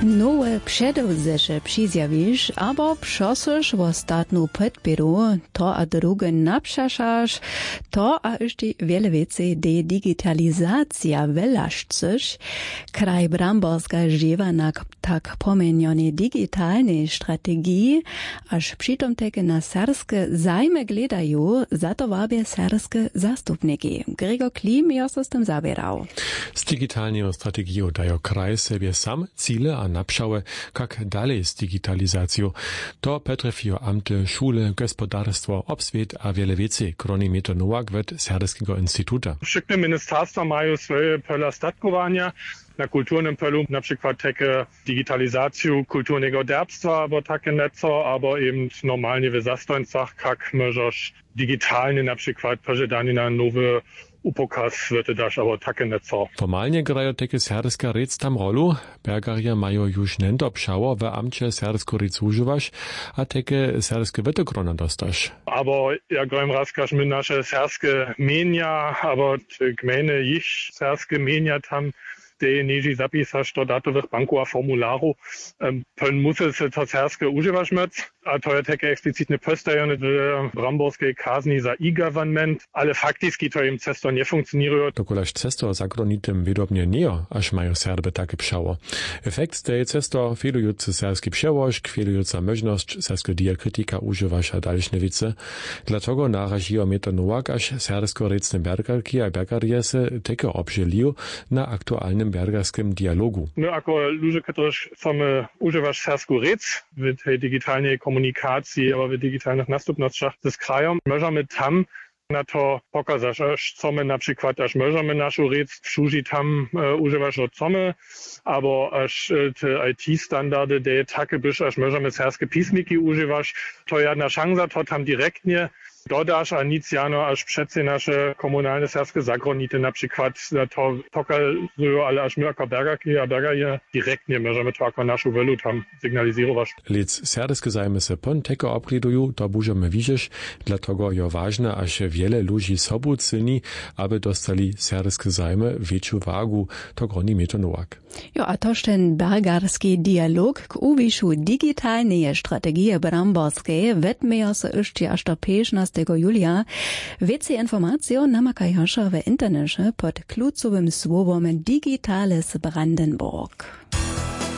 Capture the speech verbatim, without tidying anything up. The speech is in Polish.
Nowe předewzeše přizjawisz, abo přosyš w ostatnu podpěru, to a druge napšašaš, to a ještě wiele věcí de digitalizacja velašćeš, kraj Bramborska živa na tak pomenjone digitalne strategii, až přitom teke na serske zajme gledajú, za to wabie serske zastupniki. Gregor Klim jo se s tym zabierał. Z digitalną strategią dają kraj sobie sam cíle a napšałe, jak dalej z digitalizacją. To potrafią amty, szule, gospodarstwo, obswiet a wiele więcej, kroni Meto Nowak wet Serdeskiego Instytuta. Wszystkie ministerstwa mają swoje pola statkowania. Na kulturnym polu na przykład takie digitalizację kulturnego derbstwa, albo takie nieco, albo eben normalnie w zastoństwach, jak możesz digitalnie na przykład pożądanie na nowe upokaz wird das aber takie nieco. Formalnie grają takie serska rec tam rolu. Bergarie mają już nento pšało, w amcie sersko rec używasz, a takie serskie wytokrona dostasz. Aber ja grałem raz, każ my nasze serskie mienia, aber gmene ich serskie mienia tam te neži zapisaš to datových banku a formularu, um, pön musel se to serske uživaš mec, a to je také explicitne postajone v Bramborskej kazni za e-government, ale fakticky to im cesto nefunkcioniruje. Dokolaž cesto zagronitem widobnie nie, až mają serbe takie pšało. Efekt z tej cesto filujący serski przełożk, filująca możność serskiego diakritika używasz a dalsze wice. Dlatego naraziło Meto Nowak, aż sersko-recne bergarki a bergariese takie obżelił na aktualnym bergarskim dialogu. My jako ludzie, którzy same używasz sersku rec w tej digitalnej komunikacji, aber w digitalnych następnościach z krajem, możemy tam na to pokazać, co my na przykład, aż możemy naszą rec wsłużyć tam uh, używać od same, albo aż te I T-standardy, de takie byś, aż możemy serskie pismiki używać, to jedna szansa, to tam direktnie dodasz, a nic jano, aż przece nasze komunalne serskie zagronity na przykład to pokazują, ale aż my jako bergarki, a bergarie direktnie możemy to jako naszą welu tam sygnalizować. Lec serskie zajmy se pon teko obglidują, to możemy widzieć, dlatego je ważne, aż wiele ludzi sobu cyni, aby dostali serskie zajmy większą wagu, to groni Meto Nowak. Jo, a toż ten bergarski dialog k uwiszu digitalnej strategii Bramborskiej wetmeja se jeszcze aż do piętnastego julia. Więcej informacji namakają w internecie pod kluczowym słowem Digitales Brandenburg.